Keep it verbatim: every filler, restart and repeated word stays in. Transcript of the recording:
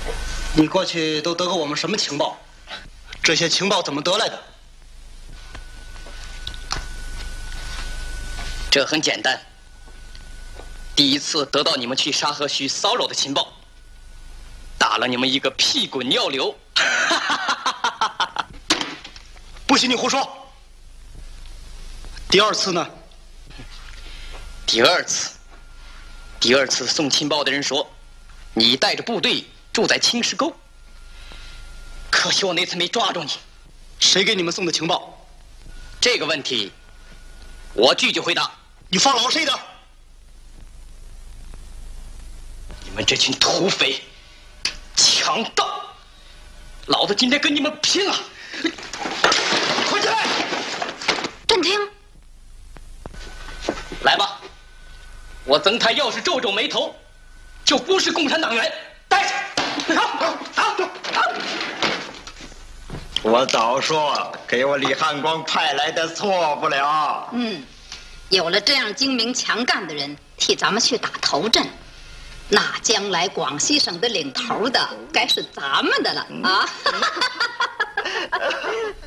你过去都得过我们什么情报？这些情报怎么得来的？ 这很简单。第一次得到你们去沙河区骚扰的情报，打了你们一个屁滚尿流。 不许你胡说。第二次呢？ 第二次，第二次送情报的人说，你带着部队住在青石沟。可惜我那次没抓住你。 谁给你们送的情报？ 这个问题，我拒绝回答。 你放老实一点。 你们这群土匪、强盗，老子今天跟你们拼了！快起来！ 暂停。 来吧，我曾太要是皱皱眉头，就不是共产党员。带去！好，好，好。 我早说，给我李汉光派来的错不了。 嗯，有了这样精明强干的人替咱们去打头阵，那将来广西省的领头的该是咱们的了啊！